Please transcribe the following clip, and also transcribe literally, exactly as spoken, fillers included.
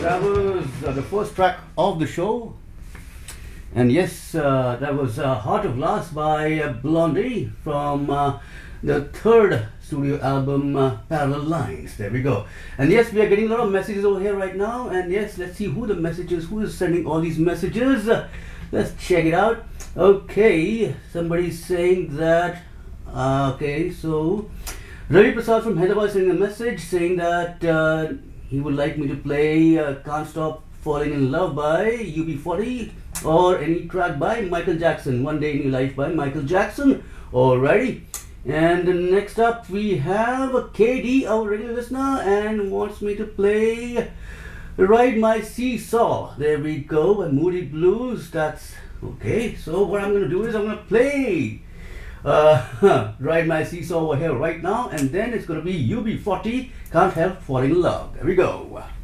That was uh, the first track of the show. And yes, uh, that was uh, Heart of Glass by uh, Blondie from uh, the third studio album, uh, Parallel Lines. There we go. And yes, we are getting a lot of messages over here right now. And yes, let's see who the messages, who is sending all these messages. Uh, let's check it out. Okay, somebody's saying that, uh, okay, so Ravi Prasad from Hyderabad sending a message saying that uh, he would like me to play uh, Can't Stop Falling in Love by U B forty or any track by Michael Jackson. One Day in Your Life by Michael Jackson. Alrighty. And next up we have K D, our regular listener, and wants me to play Ride My Seesaw. There we go, by Moody Blues. That's okay. So what I'm going to do is I'm going to play uh, Ride My Seesaw over here right now, and then it's going to be U B forty, Can't Help Falling in Love. There we go.